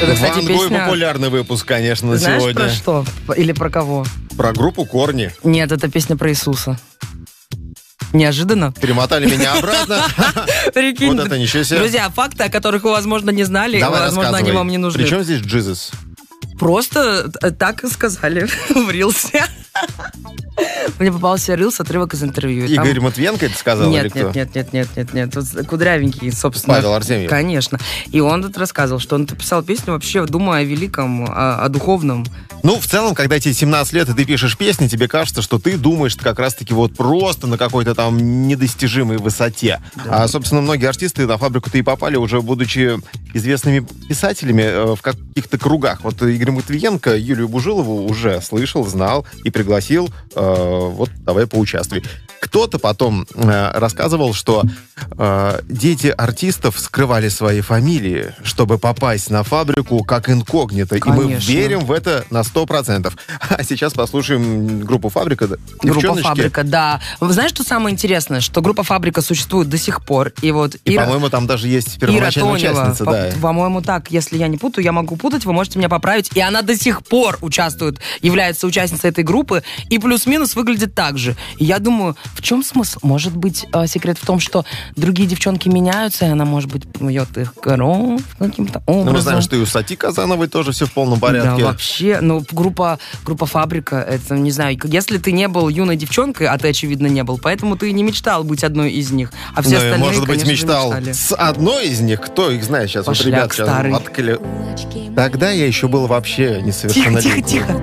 Это, кстати, Ван Гой песня... популярный выпуск, конечно, на Знаешь, сегодня. про что? Или про кого? Про группу «Корни». Нет, это песня про Иисуса. Неожиданно. Перемотали меня обратно. Прикинь. Вот это ничего себе. Друзья, факты, о которых вы, возможно, не знали, Давай, возможно, они вам не нужны. Причем здесь Джизус? Просто так и сказали в Рилсе. Мне попался Рилс, отрывок из интервью. Игорь Матвиенко это сказал или кто? Нет. Вот кудрявенький, собственно. Павел Артемьев. Конечно. И он тут рассказывал, что он писал песню вообще, думая о великом, о духовном. Ну, в целом, когда тебе 17 лет, и ты пишешь песни, тебе кажется, что ты думаешь как раз-таки вот просто на какой-то там недостижимой высоте. Да. А, собственно, многие артисты на фабрику-то и попали уже, будучи известными писателями в каких-то кругах. Вот Игорь Матвиенко Юлию Бужилову уже слышал, знал и пригласил. Вот, давай поучаствуй. Кто-то потом рассказывал, что дети артистов скрывали свои фамилии, чтобы попасть на фабрику как инкогнито. Конечно. И мы верим в это на 100%. А сейчас послушаем группу «Фабрика». Группа «Фабрика», да. Вы знаете, что самое интересное? Что группа «Фабрика» существует до сих пор. И вот по-моему, там даже есть первоначальная участница. Да. По-моему, так. Если я не путаю, я могу путать, вы можете меня поправить. И она до сих пор участвует, является участницей этой группы. И плюс-минус выглядит так же. И я думаю, в чем смысл? Может быть, секрет в том, что другие девчонки меняются, и она, может быть, поет их каким-то образом. Ну, мы знаем, что и у Сати Казановой тоже все в полном порядке. Да, вообще. Ну, группа «Фабрика», это, не знаю, если ты не был юной девчонкой, а ты, очевидно, не был, поэтому ты не мечтал быть одной из них. А все остальные, может быть, конечно, мечтал мечтали. с одной из них. Кто их знает сейчас? Пошляк Вот ребят сейчас старый. открыли. Тогда я еще был вообще несовершеннолетним. Тихо.